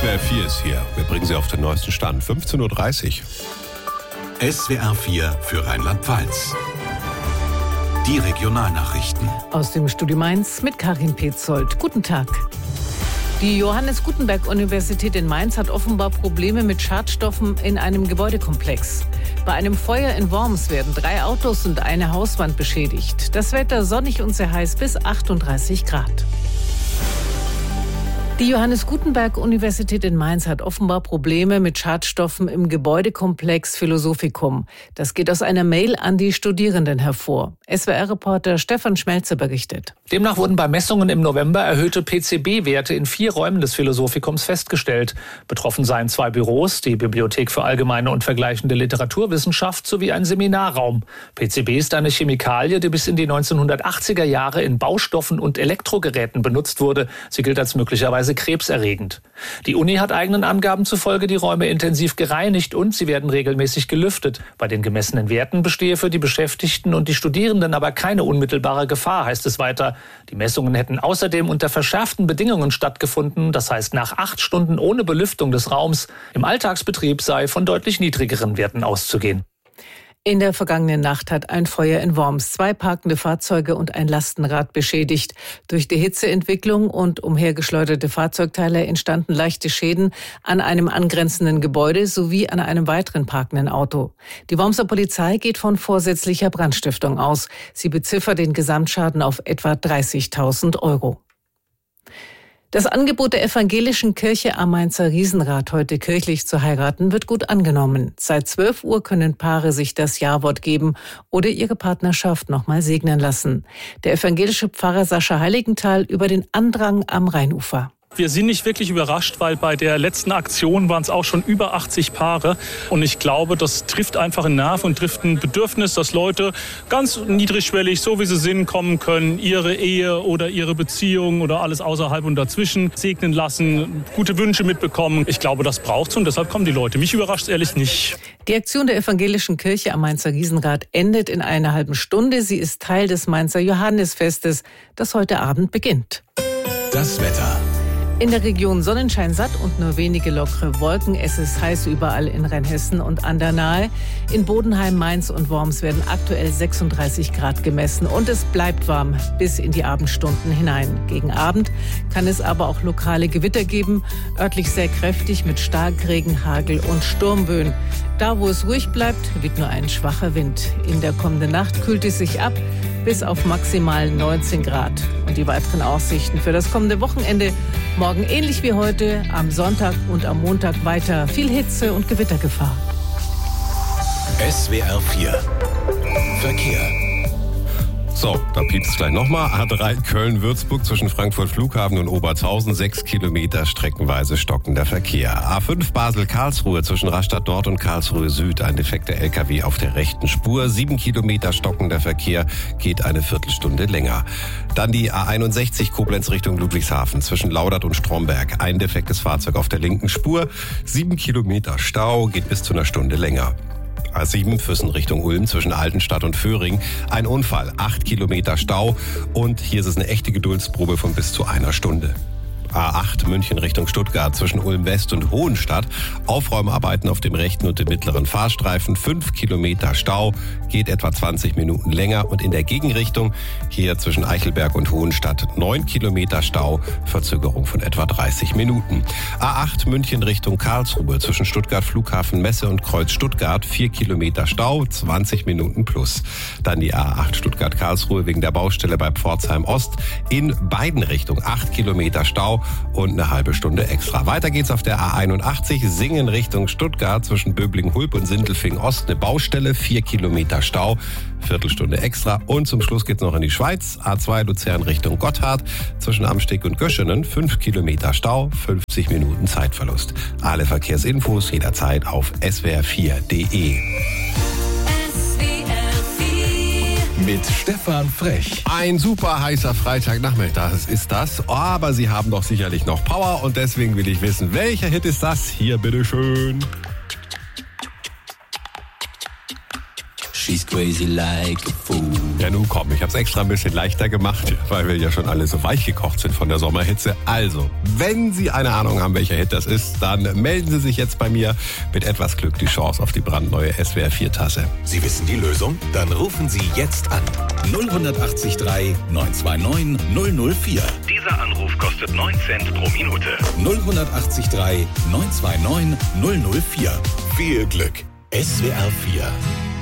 SWR 4 ist hier. Wir bringen Sie auf den neuesten Stand. 15.30 Uhr. SWR 4 für Rheinland-Pfalz. Die Regionalnachrichten. Aus dem Studio Mainz mit Karin Petzold. Guten Tag. Die Johannes Gutenberg-Universität in Mainz hat offenbar Probleme mit Schadstoffen in einem Gebäudekomplex. Bei einem Feuer in Worms werden 3 Autos und eine Hauswand beschädigt. Das Wetter sonnig und sehr heiß bis 38 Grad. Die Johannes Gutenberg-Universität in Mainz hat offenbar Probleme mit Schadstoffen im Gebäudekomplex Philosophikum. Das geht aus einer Mail an die Studierenden hervor. SWR-Reporter Stefan Schmelzer berichtet. Demnach wurden bei Messungen im November erhöhte PCB-Werte in 4 Räumen des Philosophikum festgestellt. Betroffen seien 2 Büros, die Bibliothek für allgemeine und vergleichende Literaturwissenschaft sowie ein Seminarraum. PCB ist eine Chemikalie, die bis in die 1980er Jahre in Baustoffen und Elektrogeräten benutzt wurde. Sie gilt als möglicherweise krebserregend. Die Uni hat eigenen Angaben zufolge die Räume intensiv gereinigt und sie werden regelmäßig gelüftet. Bei den gemessenen Werten bestehe für die Beschäftigten und die Studierenden aber keine unmittelbare Gefahr, heißt es weiter. Die Messungen hätten außerdem unter verschärften Bedingungen stattgefunden, das heißt nach 8 Stunden ohne Belüftung des Raums. Im Alltagsbetrieb sei von deutlich niedrigeren Werten auszugehen. In der vergangenen Nacht hat ein Feuer in Worms 2 parkende Fahrzeuge und ein Lastenrad beschädigt. Durch die Hitzeentwicklung und umhergeschleuderte Fahrzeugteile entstanden leichte Schäden an einem angrenzenden Gebäude sowie an einem weiteren parkenden Auto. Die Wormser Polizei geht von vorsätzlicher Brandstiftung aus. Sie beziffert den Gesamtschaden auf etwa 30.000 Euro. Das Angebot der evangelischen Kirche am Mainzer Riesenrad, heute kirchlich zu heiraten, wird gut angenommen. Seit 12 Uhr können Paare sich das Ja-Wort geben oder ihre Partnerschaft nochmal segnen lassen. Der evangelische Pfarrer Sascha Heiligenthal über den Andrang am Rheinufer. Wir sind nicht wirklich überrascht, weil bei der letzten Aktion waren es auch schon über 80 Paare. Und ich glaube, das trifft einfach einen Nerv und trifft ein Bedürfnis, dass Leute ganz niedrigschwellig, so wie sie sind, kommen können, ihre Ehe oder ihre Beziehung oder alles außerhalb und dazwischen segnen lassen, gute Wünsche mitbekommen. Ich glaube, das braucht's und deshalb kommen die Leute. Mich überrascht es ehrlich nicht. Die Aktion der evangelischen Kirche am Mainzer Riesenrad endet in einer halben Stunde. Sie ist Teil des Mainzer Johannisfestes, das heute Abend beginnt. Das Wetter. In der Region Sonnenschein satt und nur wenige lockere Wolken. Es ist heiß überall in Rheinhessen und an der Nahe. In Bodenheim, Mainz und Worms werden aktuell 36 Grad gemessen und es bleibt warm bis in die Abendstunden hinein. Gegen Abend kann es aber auch lokale Gewitter geben, örtlich sehr kräftig mit Starkregen, Hagel und Sturmböen. Da, wo es ruhig bleibt, weht nur ein schwacher Wind. In der kommenden Nacht kühlt es sich ab bis auf maximal 19 Grad. Und die weiteren Aussichten für das kommende Wochenende: morgen ähnlich wie heute, am Sonntag und am Montag weiter viel Hitze und Gewittergefahr. SWR 4 Verkehr. So, da piept es gleich nochmal. A3 Köln-Würzburg zwischen Frankfurt Flughafen und Obertshausen. 6 Kilometer streckenweise stockender Verkehr. A5 Basel-Karlsruhe zwischen Rastatt Nord und Karlsruhe Süd. Ein defekter LKW auf der rechten Spur. 7 Kilometer stockender Verkehr, geht eine Viertelstunde länger. Dann die A61 Koblenz Richtung Ludwigshafen zwischen Laudert und Stromberg. Ein defektes Fahrzeug auf der linken Spur. 7 Kilometer Stau, geht bis zu einer Stunde länger. A7 Füssen Richtung Ulm zwischen Altenstadt und Föhring. Ein Unfall, 8 Kilometer Stau und hier ist es eine echte Geduldsprobe von bis zu einer Stunde. A8 München Richtung Stuttgart zwischen Ulm West und Hohenstadt. Aufräumarbeiten auf dem rechten und dem mittleren Fahrstreifen. 5 Kilometer Stau, geht etwa 20 Minuten länger. Und in der Gegenrichtung hier zwischen Eichelberg und Hohenstadt 9 Kilometer Stau, Verzögerung von etwa 30 Minuten. A8 München Richtung Karlsruhe zwischen Stuttgart Flughafen Messe und Kreuz Stuttgart. 4 Kilometer Stau, 20 Minuten plus. Dann die A8 Stuttgart-Karlsruhe wegen der Baustelle bei Pforzheim Ost. In beiden Richtungen 8 Kilometer Stau und eine halbe Stunde extra. Weiter geht's auf der A81 Singen Richtung Stuttgart zwischen Böblingen-Hulb und Sindelfingen Ost. Eine Baustelle, 4 Kilometer Stau, Viertelstunde extra. Und zum Schluss geht's noch in die Schweiz. A2 Luzern Richtung Gotthard zwischen Amsteg und Göschenen. 5 Kilometer Stau, 50 Minuten Zeitverlust. Alle Verkehrsinfos jederzeit auf swr4.de. Mit Stefan Frech. Ein super heißer Freitagnachmittag ist das, aber Sie haben doch sicherlich noch Power und deswegen will ich wissen, welcher Hit ist das? Hier, bitteschön. she's crazy like a fool. Ja, nun komm, ich hab's extra ein bisschen leichter gemacht, weil wir ja schon alle so weich gekocht sind von der Sommerhitze. Also, wenn Sie eine Ahnung haben, welcher Hit das ist, dann melden Sie sich jetzt bei mir. Mit etwas Glück die Chance auf die brandneue SWR 4-Tasse. Sie wissen die Lösung? Dann rufen Sie jetzt an. 0183 929 004. Dieser Anruf kostet 9 Cent pro Minute. 0183 929 004. Viel Glück. SWR 4